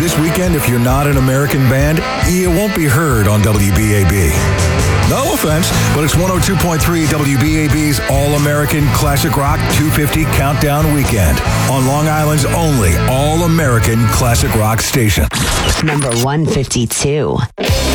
This weekend, if you're not an American band, you won't be heard on WBAB. No offense, but it's 102.3 WBAB's All-American Classic Rock 250 Countdown Weekend on Long Island's only All-American Classic Rock station. Number 152.